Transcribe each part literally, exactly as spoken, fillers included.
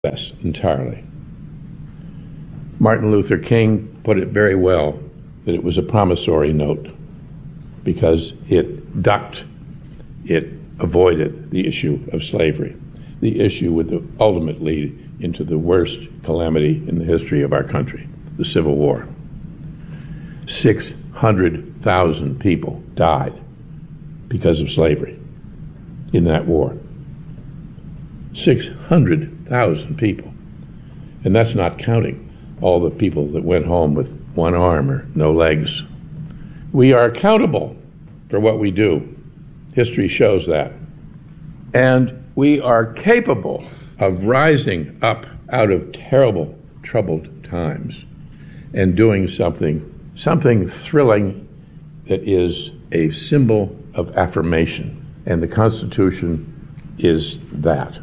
process entirely. Martin Luther King put it very well that it was a promissory note because it ducked, it avoided the issue of slavery, the issue would ultimately lead into the worst calamity in the history of our country, the Civil War. six hundred thousand people died because of slavery in that war. six hundred thousand people. And that's not counting all the people that went home with one arm or no legs. We are accountable for what we do. History shows that. And we are capable of rising up out of terrible, troubled times and doing something, something thrilling that is a symbol of affirmation. And the Constitution is that.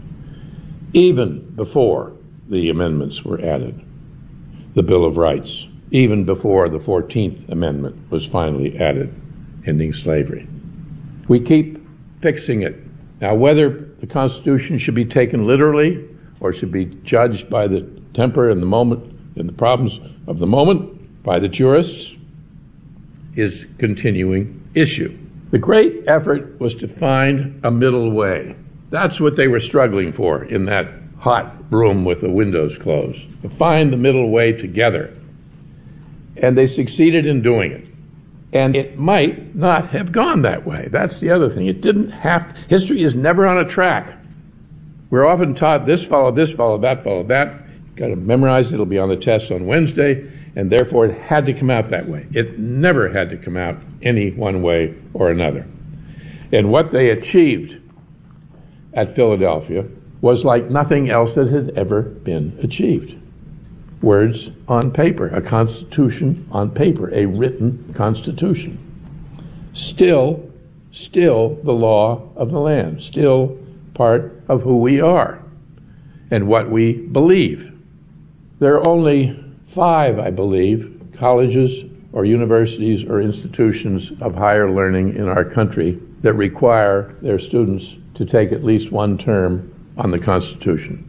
Even before the amendments were added, the Bill of Rights, even before the fourteenth Amendment was finally added, ending slavery. We keep fixing it. Now, whether the Constitution should be taken literally or should be judged by the temper and the moment and the problems of the moment by the jurists is a continuing issue. The great effort was to find a middle way. That's what they were struggling for in that hot room with the windows closed, to find the middle way together. And they succeeded in doing it. And it might not have gone that way. That's the other thing. It didn't have, history is never on a track. We're often taught this followed this, followed that, followed that. You've got to memorize it. It'll be on the test on Wednesday. And therefore, it had to come out that way. It never had to come out any one way or another. And what they achieved at Philadelphia was like nothing else that had ever been achieved. Words on paper, a constitution on paper, a written constitution. Still, still the law of the land, still part of who we are and what we believe. There are only five, I believe, colleges or universities or institutions of higher learning in our country that require their students to take at least one term on the Constitution.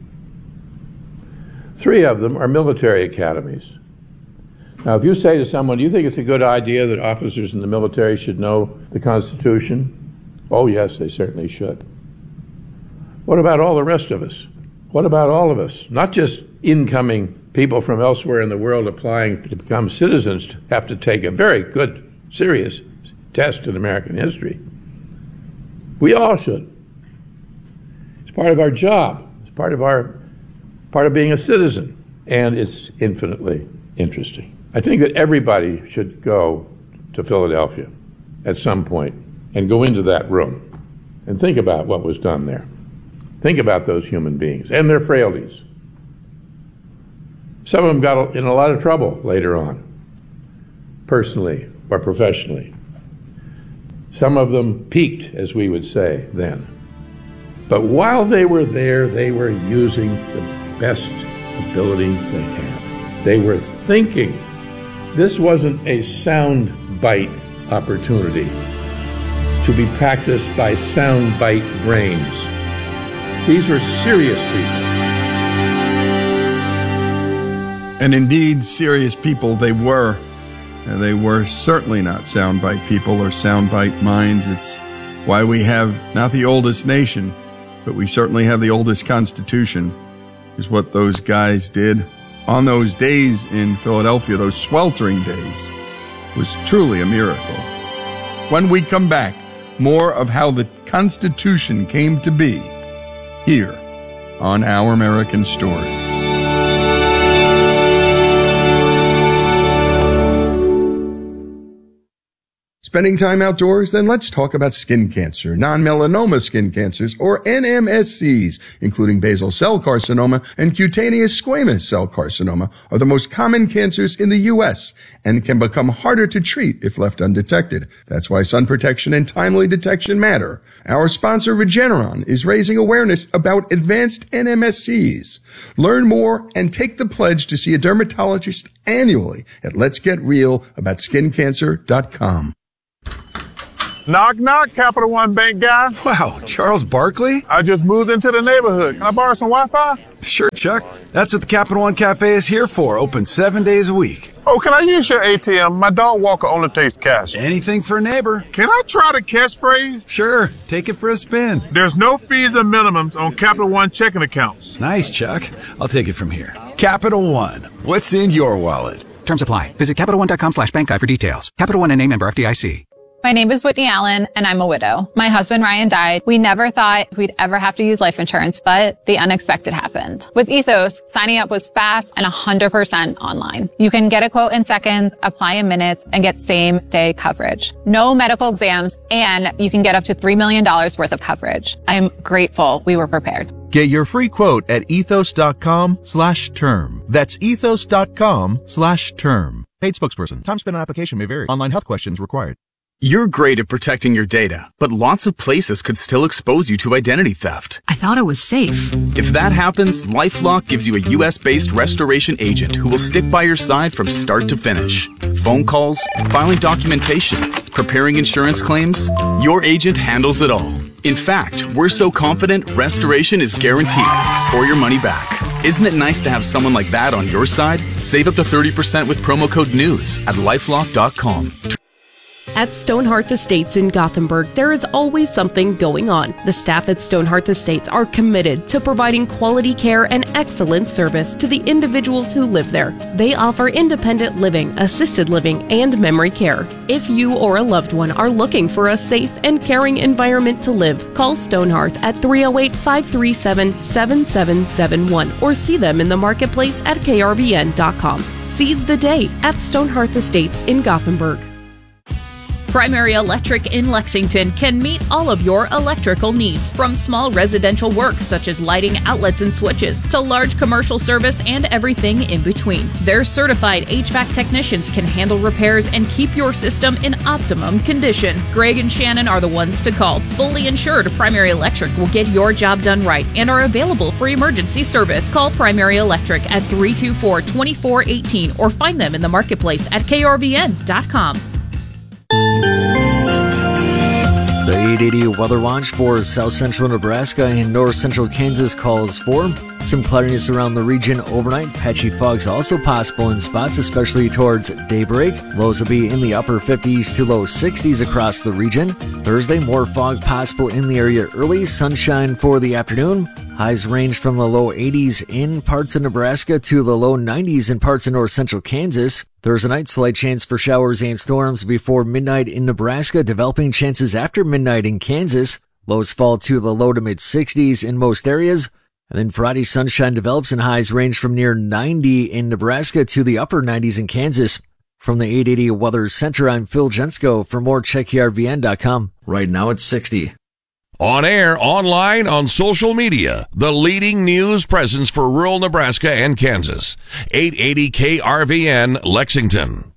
Three of them are military academies. Now, if you say to someone, do you think it's a good idea that officers in the military should know the Constitution? Oh, yes, they certainly should. What about all the rest of us? What about all of us? Not just incoming people from elsewhere in the world applying to become citizens have to take a very good, serious test in American history. We all should. It's part of our job. It's part of our part of being a citizen, and it's infinitely interesting. I think that everybody should go to Philadelphia at some point and go into that room and think about what was done there. Think about those human beings and their frailties. Some of them got in a lot of trouble later on, personally or professionally. Some of them peaked, as we would say then. But while they were there, they were using the best ability they had. They were thinking. This wasn't a sound bite opportunity to be practiced by sound bite brains. These were serious people. And indeed, serious people they were. And they were certainly not soundbite people or soundbite minds. It's why we have not the oldest nation, but we certainly have the oldest Constitution, is what those guys did on those days in Philadelphia, those sweltering days, was truly a miracle. When we come back, more of how the Constitution came to be here on Our American Stories. Spending time outdoors? Then let's talk about skin cancer. Non-melanoma skin cancers, or N M S Cs, including basal cell carcinoma and cutaneous squamous cell carcinoma, are the most common cancers in the U S and can become harder to treat if left undetected. That's why sun protection and timely detection matter. Our sponsor, Regeneron, is raising awareness about advanced N M S Cs. Learn more and take the pledge to see a dermatologist annually at lets get real about skin cancer dot com. Knock, knock, Capital One Bank guy. Wow, Charles Barkley? I just moved into the neighborhood. Can I borrow some Wi-Fi? Sure, Chuck. That's what the Capital One Cafe is here for. Open seven days a week. Oh, can I use your A T M? My dog Walker only takes cash. Anything for a neighbor. Can I try the catchphrase? Sure, take it for a spin. There's no fees or minimums on Capital One checking accounts. Nice, Chuck. I'll take it from here. Capital One. What's in your wallet? Terms apply. Visit CapitalOne.com slash bank guide for details. Capital One and a member F D I C. My name is Whitney Allen, and I'm a widow. My husband, Ryan, died. We never thought we'd ever have to use life insurance, but the unexpected happened. With Ethos, signing up was fast and one hundred percent online. You can get a quote in seconds, apply in minutes, and get same-day coverage. No medical exams, and you can get up to three million dollars worth of coverage. I am grateful we were prepared. Get your free quote at ethos.com slash term. That's ethos.com slash term. Paid spokesperson. Time spent on application may vary. Online health questions required. You're great at protecting your data, but lots of places could still expose you to identity theft. I thought it was safe. If that happens, LifeLock gives you a U S-based restoration agent who will stick by your side from start to finish. Phone calls, filing documentation, preparing insurance claims, your agent handles it all. In fact, we're so confident restoration is guaranteed or your money back. Isn't it nice to have someone like that on your side? Save up to thirty percent with promo code NEWS at lifelock dot com. At Stonehearth Estates in Gothenburg, there is always something going on. The staff at Stonehearth Estates are committed to providing quality care and excellent service to the individuals who live there. They offer independent living, assisted living, and memory care. If you or a loved one are looking for a safe and caring environment to live, call Stonehearth at three oh eight, five three seven, seven seven seven one or see them in the marketplace at K R V N dot com. Seize the day at Stonehearth Estates in Gothenburg. Primary Electric in Lexington can meet all of your electrical needs, from small residential work such as lighting, outlets, and switches, to large commercial service and everything in between. Their certified H V A C technicians can handle repairs and keep your system in optimum condition. Greg and Shannon are the ones to call. Fully insured, Primary Electric will get your job done right and are available for emergency service. Call Primary Electric at three two four, two four one eight or find them in the marketplace at K R V N dot com. The eight eighty weather watch for south central Nebraska and north central Kansas calls for some cloudiness around the region overnight. Patchy fogs also possible in spots, especially towards daybreak. Lows will be in the upper fifties to low sixties across the region. Thursday, more fog possible in the area early. Sunshine for the afternoon. Highs range from the low eighties in parts of Nebraska to the low nineties in parts of north central Kansas. Thursday night, slight chance for showers and storms before midnight in Nebraska, developing chances after midnight in Kansas. Lows fall to the low to mid sixties in most areas. And then Friday, sunshine develops and highs range from near ninety in Nebraska to the upper nineties in Kansas. From the eight eighty Weather Center, I'm Phil Jensko. For more, check K R V N dot com. Right now, it's sixty. On air, online, on social media, the leading news presence for rural Nebraska and Kansas. eight eighty K R V N, Lexington.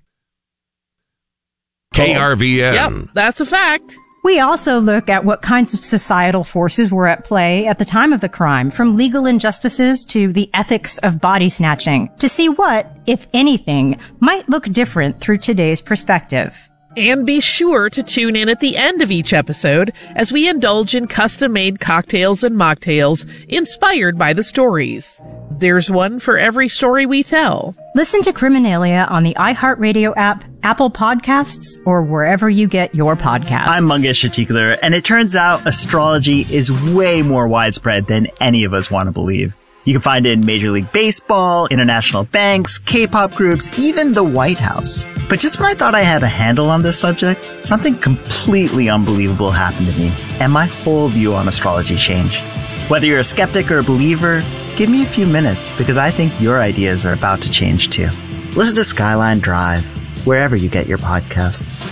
K R V N. Yep, that's a fact. We also look at what kinds of societal forces were at play at the time of the crime, from legal injustices to the ethics of body snatching, to see what, if anything, might look different through today's perspective. And be sure to tune in at the end of each episode as we indulge in custom-made cocktails and mocktails inspired by the stories. There's one for every story we tell. Listen to Criminalia on the iHeartRadio app, Apple Podcasts, or wherever you get your podcasts. I'm Mangesh Chatikler, and it turns out astrology is way more widespread than any of us want to believe. You can find it in Major League Baseball, international banks, K-pop groups, even the White House. But just when I thought I had a handle on this subject, something completely unbelievable happened to me, and my whole view on astrology changed. Whether you're a skeptic or a believer, give me a few minutes, because I think your ideas are about to change too. Listen to Skyline Drive, wherever you get your podcasts.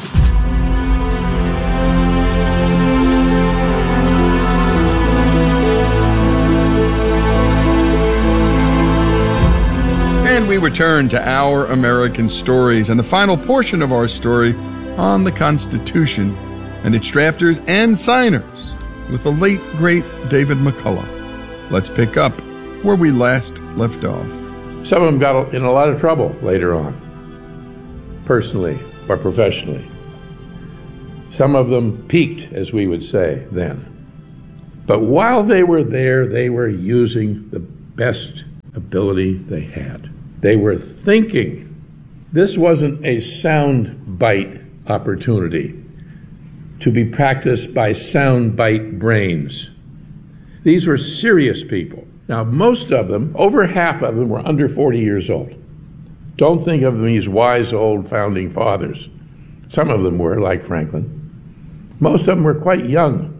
And we return to Our American Stories and the final portion of our story on the Constitution and its drafters and signers with the late, great David McCullough. Let's pick up where we last left off. Some of them got in a lot of trouble later on, personally or professionally. Some of them peaked, as we would say then. But while they were there, they were using the best ability they had. They were thinking. This wasn't a sound bite opportunity to be practiced by sound bite brains. These were serious people. Now, most of them, over half of them, were under forty years old. Don't think of them as wise old founding fathers. Some of them were, like Franklin. Most of them were quite young.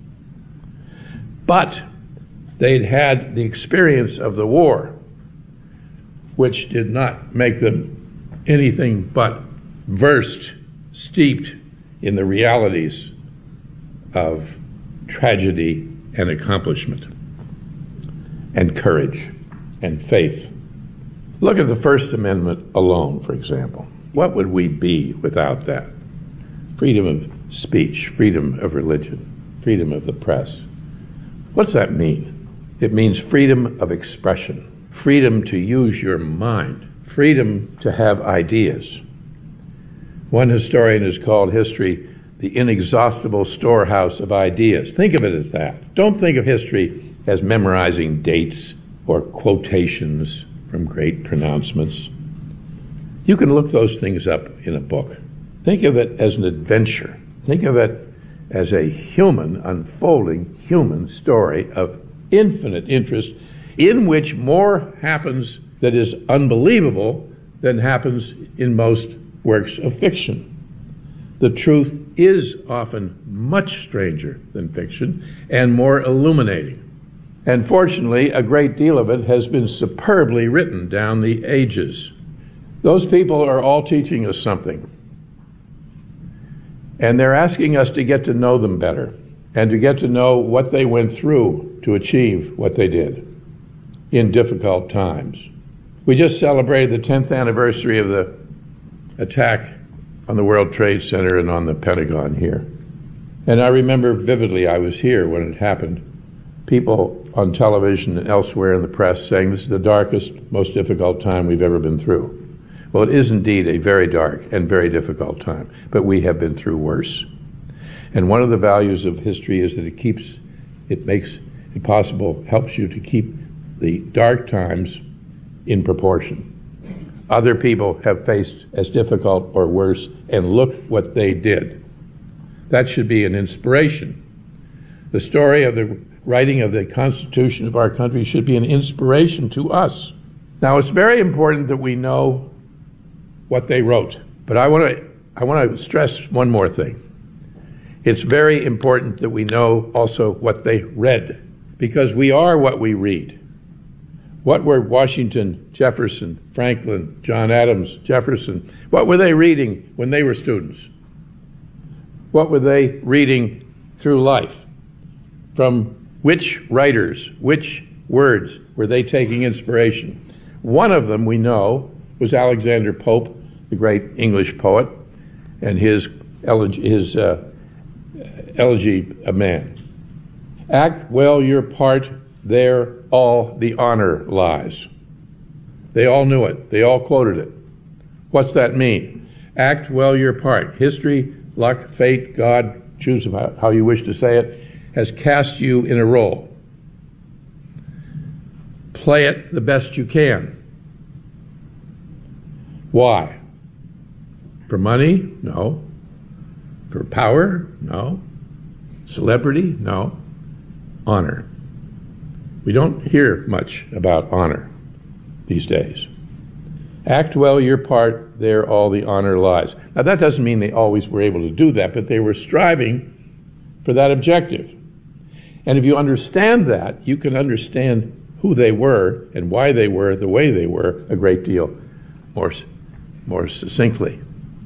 But they'd had the experience of the war, which did not make them anything but versed, steeped in the realities of tragedy and accomplishment, and courage, and faith. Look at the First Amendment alone, for example. What would we be without that? Freedom of speech, freedom of religion, freedom of the press. What's that mean? It means freedom of expression, freedom to use your mind, freedom to have ideas. One historian has called history the inexhaustible storehouse of ideas. Think of it as that. Don't think of history as memorizing dates or quotations from great pronouncements. You can look those things up in a book. Think of it as an adventure. Think of it as a human, unfolding human story of infinite interest in which more happens that is unbelievable than happens in most works of fiction. The truth is often much stranger than fiction and more illuminating. And fortunately, a great deal of it has been superbly written down the ages. Those people are all teaching us something. And they're asking us to get to know them better and to get to know what they went through to achieve what they did in difficult times. We just celebrated the tenth anniversary of the attack on the World Trade Center and on the Pentagon here. And I remember vividly, I was here when it happened, people on television and elsewhere in the press saying this is the darkest, most difficult time we've ever been through. Well, it is indeed a very dark and very difficult time, but we have been through worse. And one of the values of history is that it keeps, it makes it possible, helps you to keep the dark times in proportion. Other people have faced as difficult or worse, and look what they did. That should be an inspiration. The story of the writing of the Constitution of our country should be an inspiration to us. Now, it's very important that we know what they wrote, but I want to I want to stress one more thing. It's very important that we know also what they read, because we are what we read. What were Washington, Jefferson, Franklin, John Adams, Jefferson, what were they reading when they were students? What were they reading through life? From which writers, which words were they taking inspiration? One of them, we know, was Alexander Pope, the great English poet, and his elegy, his, uh, elegy of man. Act well your part, there all the honor lies. They all knew it. They all quoted it. What's that mean? Act well your part. History, luck, fate, God, choose how you wish to say it, has cast you in a role. Play it the best you can. Why? For money? No. For power? No. Celebrity? No. Honor. We don't hear much about honor these days. Act well your part, there all the honor lies. Now that doesn't mean they always were able to do that, but they were striving for that objective. And if you understand that, you can understand who they were and why they were the way they were a great deal more, more succinctly.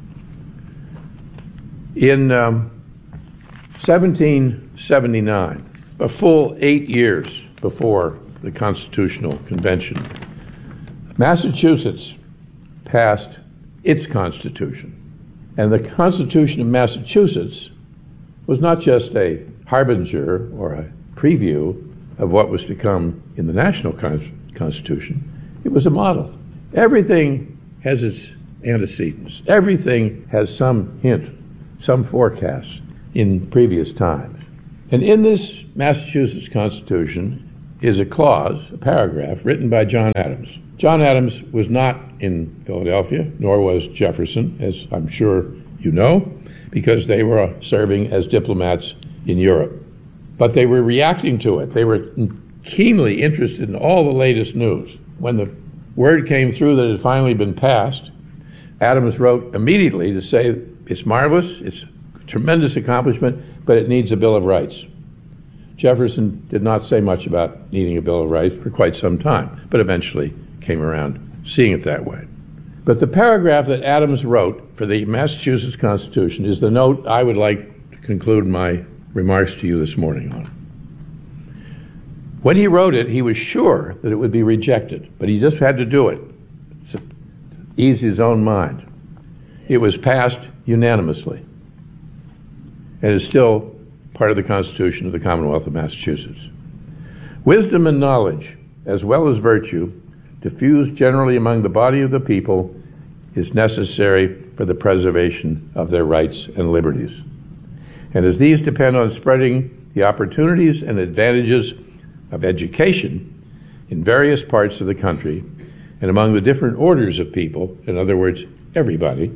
In um, seventeen seventy-nine, a full eight years before the Constitutional Convention, Massachusetts passed its Constitution. And the Constitution of Massachusetts was not just a harbinger or a preview of what was to come in the national con- Constitution. It was a model. Everything has its antecedents. Everything has some hint some forecasts in previous times. And in this Massachusetts Constitution is a clause, a paragraph, written by John Adams. John Adams was not in Philadelphia, nor was Jefferson, as I'm sure you know, because they were serving as diplomats in Europe. But they were reacting to it. They were keenly interested in all the latest news. When the word came through that it had finally been passed, Adams wrote immediately to say it's marvelous, it's a tremendous accomplishment, but it needs a Bill of Rights. Jefferson did not say much about needing a Bill of Rights for quite some time, but eventually came around seeing it that way. But the paragraph that Adams wrote for the Massachusetts Constitution is the note I would like to conclude my remarks to you this morning on. When he wrote it, he was sure that it would be rejected, but he just had to do it to ease his own mind. It was passed unanimously and is still part of the Constitution of the Commonwealth of Massachusetts. Wisdom and knowledge, as well as virtue, diffused generally among the body of the people, is necessary for the preservation of their rights and liberties. And as these depend on spreading the opportunities and advantages of education in various parts of the country and among the different orders of people, in other words, everybody,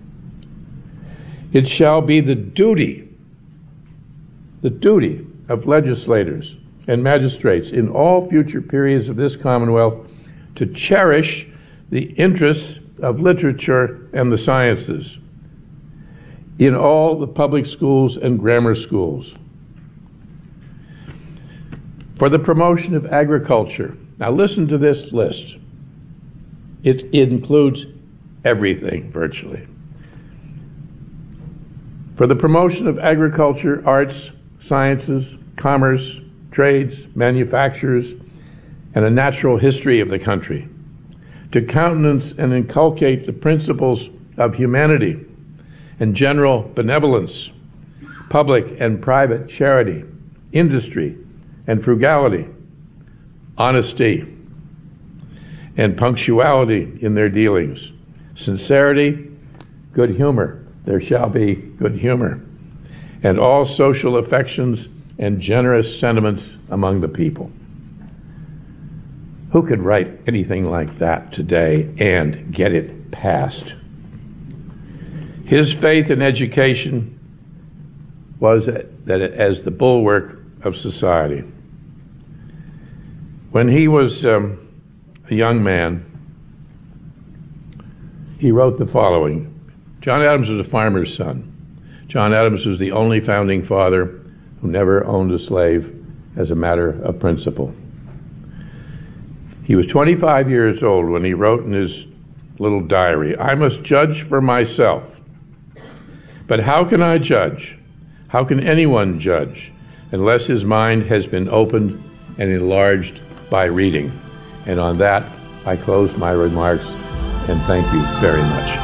it shall be the duty, the duty of legislators and magistrates in all future periods of this Commonwealth to cherish the interests of literature and the sciences in all the public schools and grammar schools. For the promotion of agriculture. Now listen to this list. It, it includes everything, virtually. For the promotion of agriculture, arts, sciences, commerce, trades, manufactures, and a natural history of the country, to countenance and inculcate the principles of humanity and general benevolence, public and private charity, industry and frugality, honesty and punctuality in their dealings, sincerity, good humor, there shall be good humor, and all social affections and generous sentiments among the people. Who could write anything like that today and get it passed? His faith in education was that, that as the bulwark of society. When he was um, a young man, he wrote the following. John Adams was a farmer's son. John Adams was the only founding father who never owned a slave as a matter of principle. He was twenty-five years old when he wrote in his little diary, "I must judge for myself. But how can I judge? How can anyone judge unless his mind has been opened and enlarged by reading?" And on that, I close my remarks and thank you very much.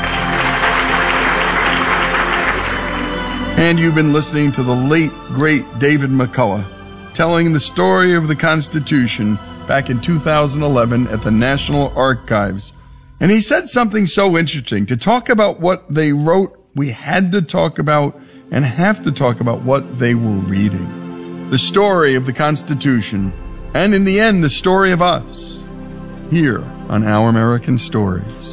And you've been listening to the late, great David McCullough telling the story of the Constitution back in two thousand eleven at the National Archives. And he said something so interesting. To talk about what they wrote, we had to talk about and have to talk about what they were reading. The story of the Constitution, and in the end, the story of us, here on Our American Stories.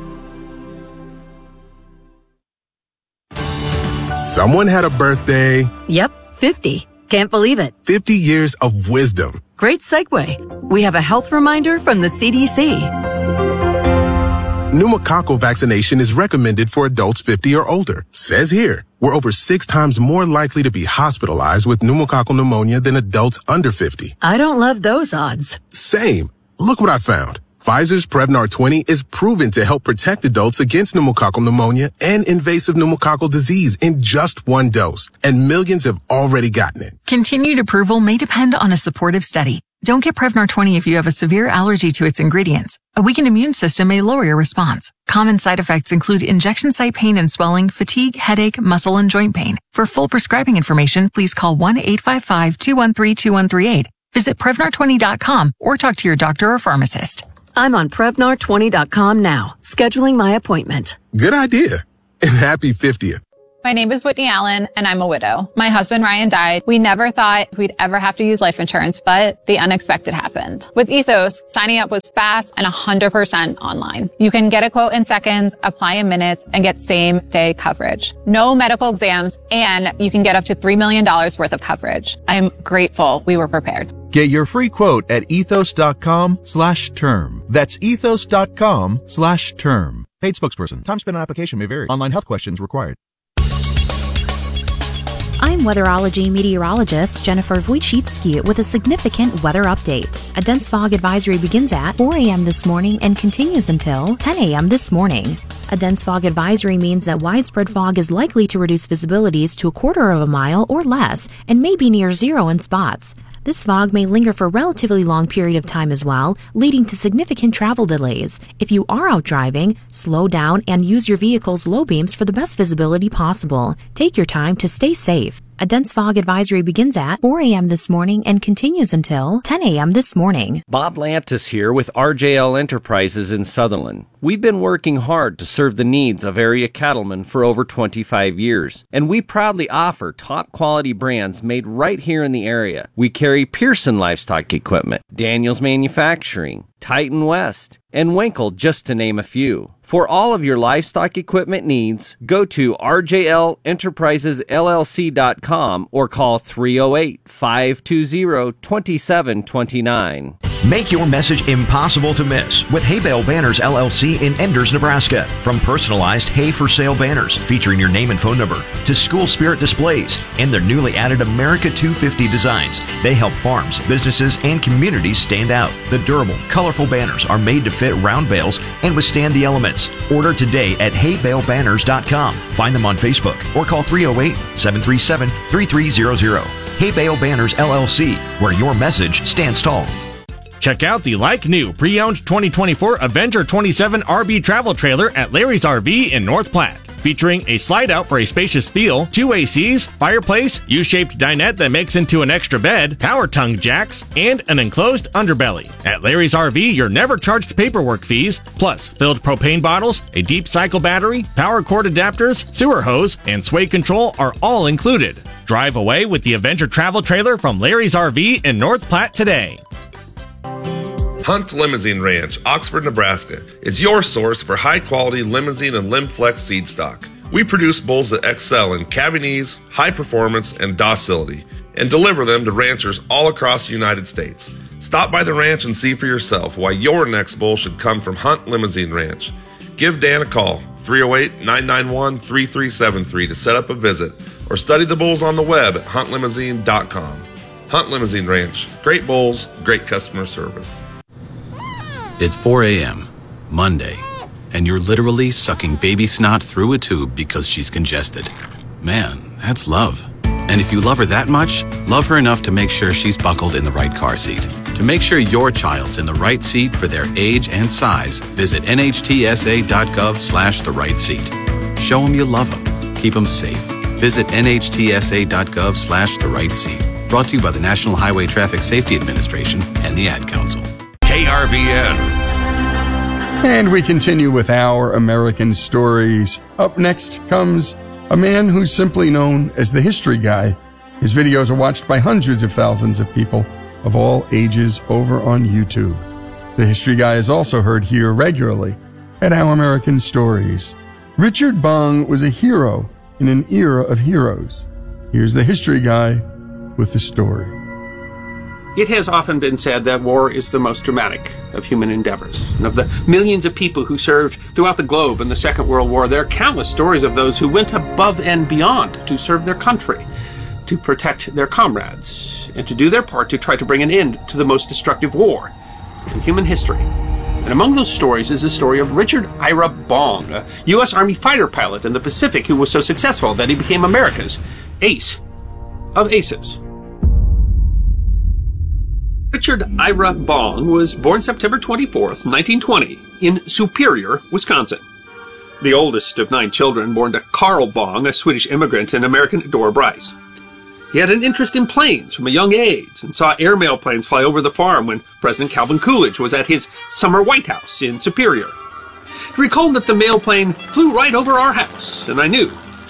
Someone had a birthday. Yep, fifty. Can't believe it. fifty years of wisdom. Great segue. We have a health reminder from the C D C. Pneumococcal vaccination is recommended for adults fifty or older. Says here, we're over six times more likely to be hospitalized with pneumococcal pneumonia than adults under fifty. I don't love those odds. Same. Look what I found. Pfizer's Prevnar twenty is proven to help protect adults against pneumococcal pneumonia and invasive pneumococcal disease in just one dose, and millions have already gotten it. Continued approval may depend on a supportive study. Don't get Prevnar twenty if you have a severe allergy to its ingredients. A weakened immune system may lower your response. Common side effects include injection site pain and swelling, fatigue, headache, muscle, and joint pain. For full prescribing information, please call one eight five five, two one three, two one three eight. Visit Prevnar twenty dot com or talk to your doctor or pharmacist. I'm on Prevnar twenty dot com now, scheduling my appointment. Good idea. And happy fiftieth. My name is Whitney Allen, and I'm a widow. My husband, Ryan, died. We never thought we'd ever have to use life insurance, but the unexpected happened. With Ethos, signing up was fast and one hundred percent online. You can get a quote in seconds, apply in minutes, and get same-day coverage. No medical exams, and you can get up to three million dollars worth of coverage. I'm grateful we were prepared. Get your free quote at ethos.com slash term. That's ethos.com slash term. Paid spokesperson. Time spent on application may vary. Online health questions required. I'm weatherology meteorologist Jennifer Wojcicki with a significant weather update. A dense fog advisory begins at four a.m. this morning and continues until ten a.m. this morning. A dense fog advisory means that widespread fog is likely to reduce visibilities to a quarter of a mile or less and may be near zero in spots. This fog may linger for a relatively long period of time as well, leading to significant travel delays. If you are out driving, slow down and use your vehicle's low beams for the best visibility possible. Take your time to stay safe. A dense fog advisory begins at four a.m. this morning and continues until ten a.m. this morning. Bob Lantis here with R J L Enterprises in Sutherland. We've been working hard to serve the needs of area cattlemen for over twenty-five years, and we proudly offer top quality brands made right here in the area. We carry Pearson Livestock Equipment, Daniels Manufacturing, Titan West, and Winkle, just to name a few. For all of your livestock equipment needs, go to r j l enterprises l l c dot com or call three oh eight, five two zero, two seven two nine. Make your message impossible to miss with Hay Bale Banners L L C in Enders, Nebraska. From personalized hay for sale banners featuring your name and phone number to school spirit displays and their newly added America two fifty designs, they help farms, businesses, and communities stand out. The durable, colorful banners are made to fit round bales and withstand the elements. Order today at hay bale banners dot com. Find them on Facebook or call three oh eight, seven three seven, three three zero zero. Hay Bale Banners L L C, where your message stands tall. Check out the like-new pre-owned twenty twenty-four Avenger twenty-seven R V travel trailer at Larry's R V in North Platte. Featuring a slide-out for a spacious feel, two A Cs, fireplace, U-shaped dinette that makes into an extra bed, power tongue jacks, and an enclosed underbelly. At Larry's R V, you're never charged paperwork fees, plus filled propane bottles, a deep cycle battery, power cord adapters, sewer hose, and sway control are all included. Drive away with the Avenger travel trailer from Larry's R V in North Platte today. Hunt Limousine Ranch, Oxford, Nebraska, is your source for high-quality limousine and Limflex seed stock. We produce bulls that excel in calving ease, high performance, and docility, and deliver them to ranchers all across the United States. Stop by the ranch and see for yourself why your next bull should come from Hunt Limousine Ranch. Give Dan a call, three oh eight, nine nine one, three three seven three, to set up a visit, or study the bulls on the web at hunt limousine dot com. Hunt Limousine Ranch, great bulls, great customer service. It's four a.m., Monday, and you're literally sucking baby snot through a tube because she's congested. Man, that's love. And if you love her that much, love her enough to make sure she's buckled in the right car seat. To make sure your child's in the right seat for their age and size, visit N H T S A dot gov slash the right seat. Show them you love them. Keep them safe. Visit N H T S A dot gov slash the right seat. Brought to you by the National Highway Traffic Safety Administration and the Ad Council. K R V N. And we continue with our American stories. Up next comes a man who's simply known as the History Guy. His videos are watched by hundreds of thousands of people of all ages over on YouTube. The History Guy is also heard here regularly at Our American Stories. Richard Bong was a hero in an era of heroes. Here's the History Guy with the story. It has often been said that war is the most dramatic of human endeavors. And of the millions of people who served throughout the globe in the Second World War, there are countless stories of those who went above and beyond to serve their country, to protect their comrades, and to do their part to try to bring an end to the most destructive war in human history. And among those stories is the story of Richard Ira Bong, a U S Army fighter pilot in the Pacific who was so successful that he became America's ace of aces. Richard Ira Bong was born September twenty-fourth, nineteen twenty, in Superior, Wisconsin. The oldest of nine children, born to Carl Bong, a Swedish immigrant, and American Dora Bryce. He had an interest in planes from a young age and saw airmail planes fly over the farm when President Calvin Coolidge was at his summer White House in Superior. He recalled that the mail plane flew right over our house, and I knew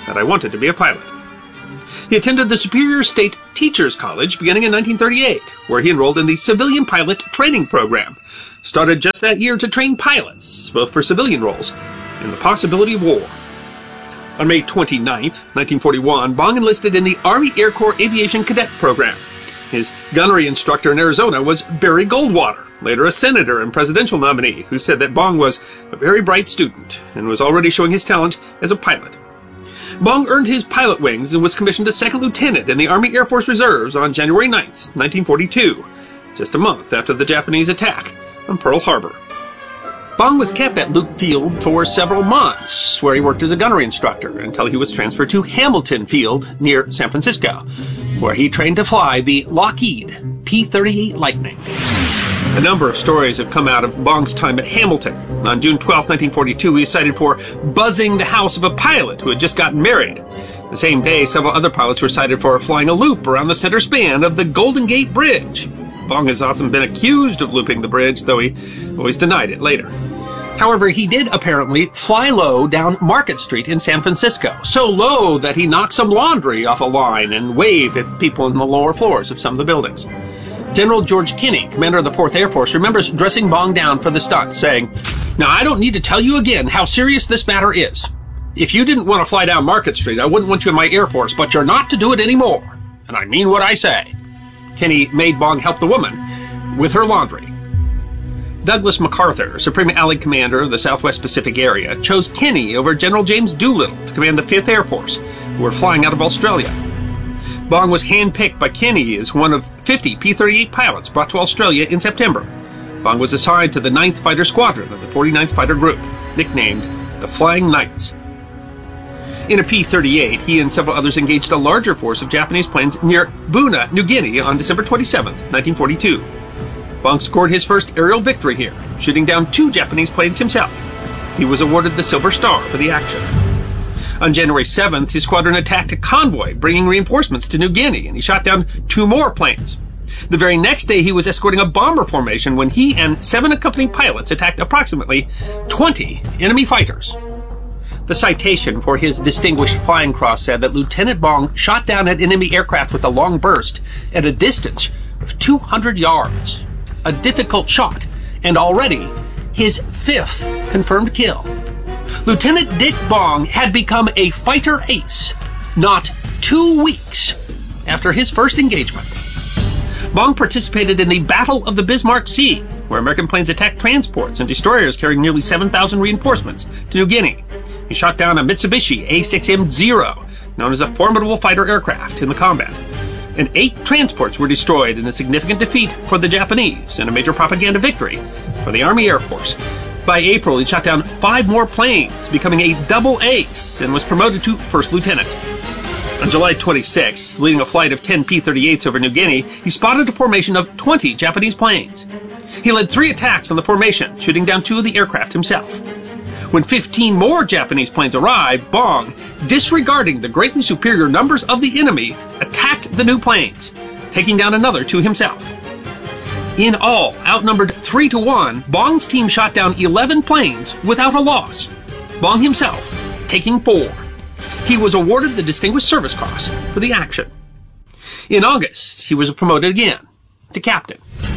that I wanted to be a pilot. He attended the Superior State Teachers College beginning in nineteen thirty-eight, where he enrolled in the Civilian Pilot Training Program, started just that year to train pilots, both for civilian roles and the possibility of war. On May twenty-ninth, nineteen forty-one, Bong enlisted in the Army Air Corps Aviation Cadet Program. His gunnery instructor in Arizona was Barry Goldwater, later a senator and presidential nominee, who said that Bong was a very bright student and was already showing his talent as a pilot. Bong earned his pilot wings and was commissioned a second lieutenant in the Army Air Force Reserves on January ninth, nineteen forty-two, just a month after the Japanese attack on Pearl Harbor. Bong was kept at Luke Field for several months, where he worked as a gunnery instructor until he was transferred to Hamilton Field near San Francisco, where he trained to fly the Lockheed P thirty-eight Lightning. A number of stories have come out of Bong's time at Hamilton. On June twelfth, nineteen forty-two, he was cited for buzzing the house of a pilot who had just gotten married. The same day, several other pilots were cited for flying a loop around the center span of the Golden Gate Bridge. Bong has often been accused of looping the bridge, though he always denied it later. However, he did apparently fly low down Market Street in San Francisco, so low that he knocked some laundry off a line and waved at people in the lower floors of some of the buildings. General George Kinney, commander of the fourth Air Force, remembers dressing Bong down for the stunt, saying, "Now, I don't need to tell you again how serious this matter is. If you didn't want to fly down Market Street, I wouldn't want you in my Air Force, but you're not to do it anymore. And I mean what I say." Kinney made Bong help the woman with her laundry. Douglas MacArthur, Supreme Allied Commander of the Southwest Pacific Area, chose Kinney over General James Doolittle to command the fifth Air Force, who were flying out of Australia. Bong was handpicked by Kinney as one of fifty P thirty-eight pilots brought to Australia in September. Bong was assigned to the ninth Fighter Squadron of the forty-ninth Fighter Group, nicknamed the Flying Knights. In a P thirty-eight, he and several others engaged a larger force of Japanese planes near Buna, New Guinea on December twenty-seventh, nineteen forty-two. Bong scored his first aerial victory here, shooting down two Japanese planes himself. He was awarded the Silver Star for the action. On January seventh, his squadron attacked a convoy bringing reinforcements to New Guinea, and he shot down two more planes. The very next day, he was escorting a bomber formation when he and seven accompanying pilots attacked approximately twenty enemy fighters. The citation for his Distinguished Flying Cross said that Lieutenant Bong shot down an enemy aircraft with a long burst at a distance of two hundred yards. A difficult shot, and already his fifth confirmed kill. Lieutenant Dick Bong had become a fighter ace not two weeks after his first engagement. Bong participated in the Battle of the Bismarck Sea, where American planes attacked transports and destroyers carrying nearly seven thousand reinforcements to New Guinea. He shot down a Mitsubishi A six M zero, known as a formidable fighter aircraft, in the combat. And eight transports were destroyed in a significant defeat for the Japanese and a major propaganda victory for the Army Air Force. By April, he shot down five more planes, becoming a double ace, and was promoted to first lieutenant. On July twenty-sixth, leading a flight of ten P thirty-eights over New Guinea, he spotted a formation of twenty Japanese planes. He led three attacks on the formation, shooting down two of the aircraft himself. When fifteen more Japanese planes arrived, Bong, disregarding the greatly superior numbers of the enemy, attacked the new planes, taking down another two himself. In all, outnumbered three to one, Bong's team shot down eleven planes without a loss, Bong himself taking four. He was awarded the Distinguished Service Cross for the action. In August, he was promoted again to captain.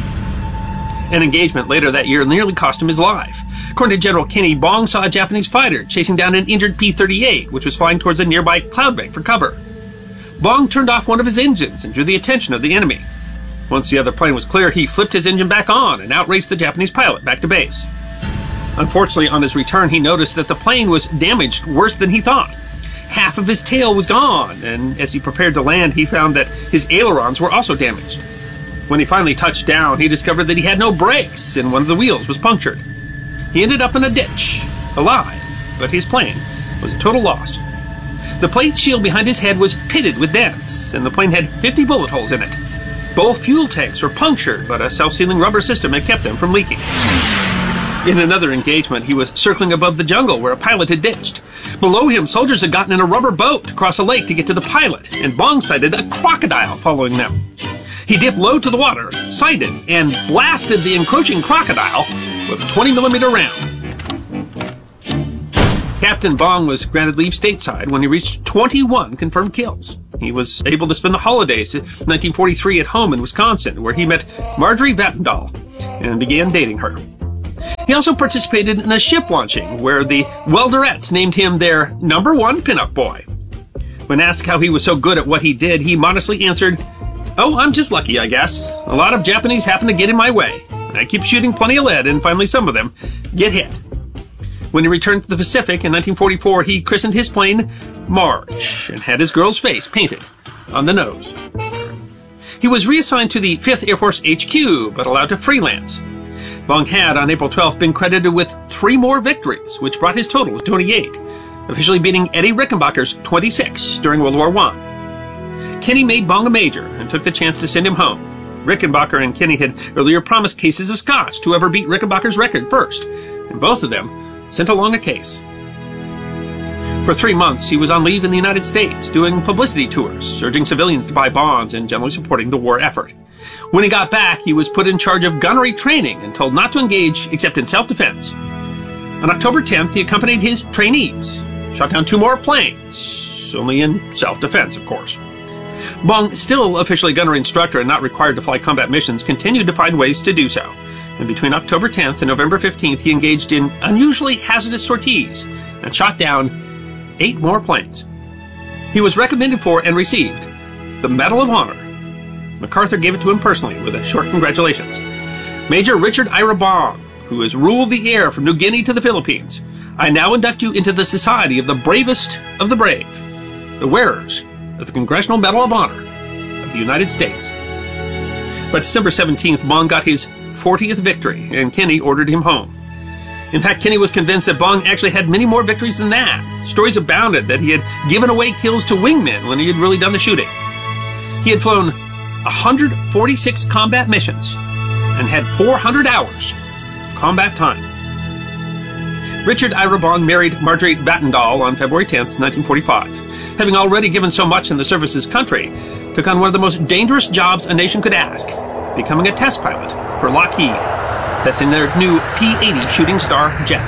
An engagement later that year nearly cost him his life. According to General Kinney, Bong saw a Japanese fighter chasing down an injured P thirty-eight, which was flying towards a nearby cloud bank for cover. Bong turned off one of his engines and drew the attention of the enemy. Once the other plane was clear, he flipped his engine back on and outraced the Japanese pilot back to base. Unfortunately, on his return, he noticed that the plane was damaged worse than he thought. Half of his tail was gone, and as he prepared to land, he found that his ailerons were also damaged. When he finally touched down, he discovered that he had no brakes and one of the wheels was punctured. He ended up in a ditch, alive, but his plane was a total loss. The plate shield behind his head was pitted with dents, and the plane had fifty bullet holes in it. Both fuel tanks were punctured, but a self-sealing rubber system had kept them from leaking. In another engagement, he was circling above the jungle where a pilot had ditched. Below him, soldiers had gotten in a rubber boat to cross a lake to get to the pilot, and Bong sighted a crocodile following them. He dipped low to the water, sighted, and blasted the encroaching crocodile with a twenty millimeter round. Captain Bong was granted leave stateside when he reached twenty-one confirmed kills. He was able to spend the holidays in nineteen forty-three at home in Wisconsin, where he met Marjorie Vattendahl and began dating her. He also participated in a ship launching where the Welderettes named him their number one pinup boy. When asked how he was so good at what he did, he modestly answered, "Oh, I'm just lucky, I guess. A lot of Japanese happen to get in my way. I keep shooting plenty of lead, and finally some of them get hit." When he returned to the Pacific in nineteen forty-four, he christened his plane Marge and had his girl's face painted on the nose. He was reassigned to the fifth Air Force H Q, but allowed to freelance. Bong had, on April twelfth, been credited with three more victories, which brought his total to twenty-eight, officially beating Eddie Rickenbacker's twenty-six during World War One. Kenny made Bong a major and took the chance to send him home. Rickenbacker and Kenny had earlier promised cases of scotch to whoever beat Rickenbacker's record first, and both of them sent along a case. For three months, he was on leave in the United States, doing publicity tours, urging civilians to buy bonds and generally supporting the war effort. When he got back, he was put in charge of gunnery training and told not to engage except in self-defense. On October tenth, he accompanied his trainees, shot down two more planes, only in self-defense, of course. Bong, still officially gunnery instructor and not required to fly combat missions, continued to find ways to do so. And between October tenth and November fifteenth, he engaged in unusually hazardous sorties and shot down eight more planes. He was recommended for and received the Medal of Honor. MacArthur gave it to him personally with a short congratulations. Major Richard Ira Bong, who has ruled the air from New Guinea to the Philippines, I now induct you into the society of the bravest of the brave, the wearers of the Congressional Medal of Honor of the United States. But December seventeenth, Bong got his fortieth victory, and Kenny ordered him home. In fact, Kenny was convinced that Bong actually had many more victories than that. Stories abounded that he had given away kills to wingmen when he had really done the shooting. He had flown one hundred forty-six combat missions and had four hundred hours of combat time. Richard Ira Bong married Marjorie Vattendahl on February tenth, nineteen forty-five. Having already given so much in the service of his country, took on one of the most dangerous jobs a nation could ask, becoming a test pilot for Lockheed, testing their new P eighty Shooting Star jet.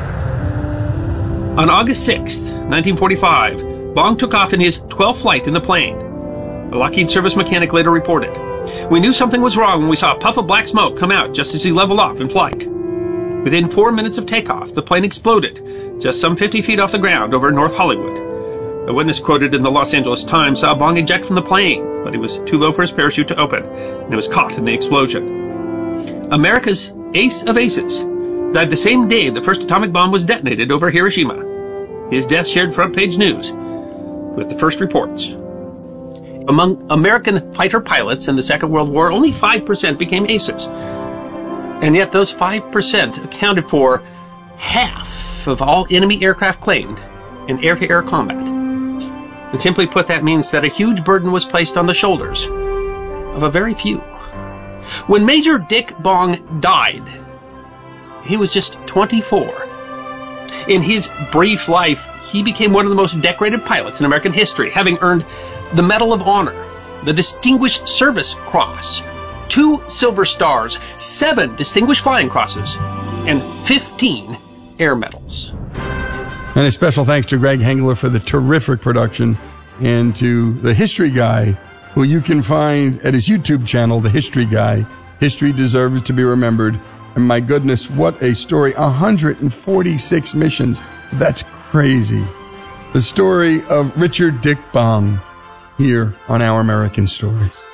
On August sixth, nineteen forty-five, Bong took off in his twelfth flight in the plane. A Lockheed service mechanic later reported, "We knew something was wrong when we saw a puff of black smoke come out just as he leveled off in flight." Within four minutes of takeoff, the plane exploded just some fifty feet off the ground over North Hollywood. A witness quoted in the Los Angeles Times saw Bong eject from the plane, but he was too low for his parachute to open, and he was caught in the explosion. America's ace of aces died the same day the first atomic bomb was detonated over Hiroshima. His death shared front page news with the first reports. Among American fighter pilots in the Second World War, only five percent became aces. And yet those five percent accounted for half of all enemy aircraft claimed in air-to-air combat. And simply put, that means that a huge burden was placed on the shoulders of a very few. When Major Dick Bong died, he was just twenty-four. In his brief life, he became one of the most decorated pilots in American history, having earned the Medal of Honor, the Distinguished Service Cross, two Silver Stars, seven Distinguished Flying Crosses, and fifteen Air Medals. And a special thanks to Greg Hengler for the terrific production, and to the History Guy, who you can find at his YouTube channel, The History Guy. History deserves to be remembered. And my goodness, what a story. one hundred forty-six missions. That's crazy. The story of Richard Dick Bong here on Our American Stories.